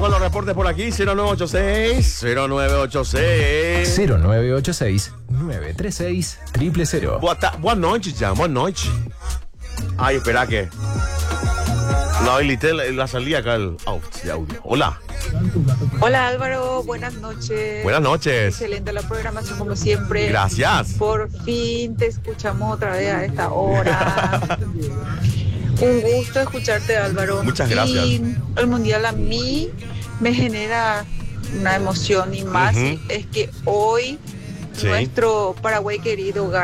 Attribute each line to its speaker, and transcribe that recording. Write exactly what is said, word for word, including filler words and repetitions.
Speaker 1: con los reportes por aquí. cero nueve ocho seis, cero nueve ocho seis.
Speaker 2: cero nueve ocho seis, nueve tres seis, cero cero cero.
Speaker 1: Boa, ta- boa noite, ya, boa noite. Ay, espera que no habilité la, la salida acá el out de audio. Hola.
Speaker 3: Hola Álvaro, buenas noches.
Speaker 1: Buenas noches.
Speaker 3: Excelente la programación como siempre.
Speaker 1: Gracias.
Speaker 3: Por fin te escuchamos otra vez a esta hora. Un gusto escucharte, Álvaro.
Speaker 1: Muchas gracias.
Speaker 3: Y el mundial a mí me genera una emoción y más
Speaker 1: Ujú.
Speaker 3: es que hoy
Speaker 1: Sí.
Speaker 3: nuestro Paraguay querido gana.